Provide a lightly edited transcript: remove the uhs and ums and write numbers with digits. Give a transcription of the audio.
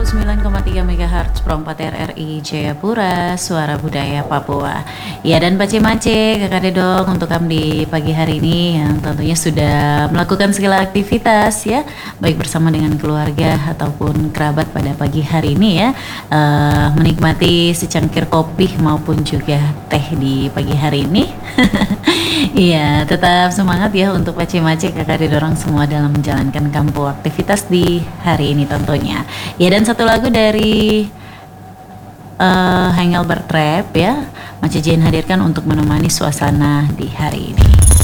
109,3 MHz Pro 4 RRI Jayapura, Suara Budaya Papua. Ya, dan Pace Mace, Kakak Dedong untuk kamu di pagi hari ini yang tentunya sudah melakukan segala aktivitas ya, baik bersama dengan keluarga ataupun kerabat pada pagi hari ini ya, menikmati secangkir kopi maupun juga teh di pagi hari ini. Iya, tetap semangat ya untuk Pace Mace, Kakak Dedorong semua dalam menjalankan kampu aktivitas di hari ini tentunya. Ya, dan satu lagu dari Hengel Bertrap ya, Mace Jane hadirkan untuk menemani suasana di hari ini.